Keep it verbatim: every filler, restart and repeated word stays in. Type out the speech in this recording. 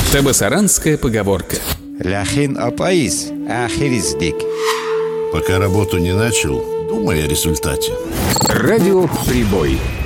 Табасаранская поговорка. Ляхин апаис, ахириздик. Пока работу не начал, думай о результате. Радио «Прибой».